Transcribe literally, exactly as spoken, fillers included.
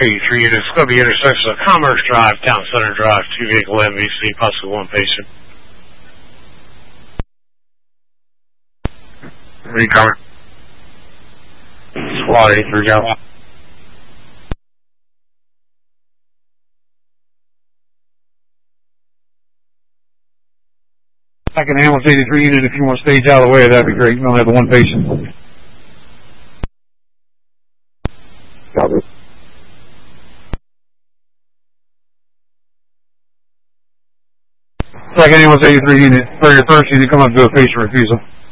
eighty-three units, it's going to be intersection of Commerce Drive, Town Center Drive, two vehicle M V C, possibly one patient. Recover. Squad eighty-three, go. Second ambulance eighty-three unit, if you want to stage out of the way, that'd be great. You only have the one patient. Copy. Second ambulance eighty-three unit, for your first unit, come up to a patient refusal.